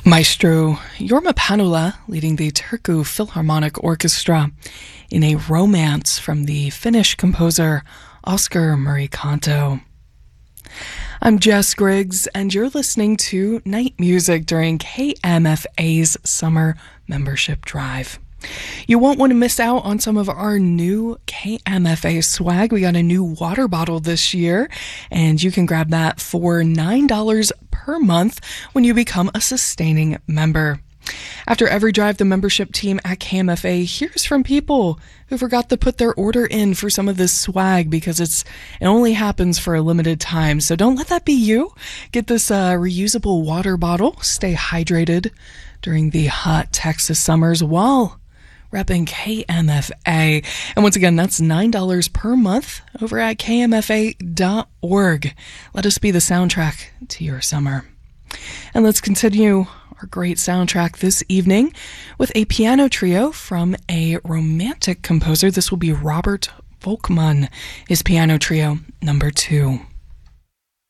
Maestro Jorma Panula leading the Turku Philharmonic Orchestra in a romance from the Finnish composer Oscar Murikanto. I'm Jess Griggs, and you're listening to Night Music during KMFA's Summer Membership Drive. You won't want to miss out on some of our new KMFA swag. We got a new water bottle this year, and you can grab that for $9 per month when you become a sustaining member. After every drive, the membership team at KMFA hears from people who forgot to put their order in for some of this swag because it only happens for a limited time. So don't let that be you. Get this reusable water bottle. Stay hydrated during the hot Texas summers while repping KMFA. And once again, that's $9 per month over at kmfa.org. Let us be the soundtrack to your summer. And let's continue our great soundtrack this evening with a piano trio from a romantic composer. This will be Robert Volkmann, his piano trio number 2.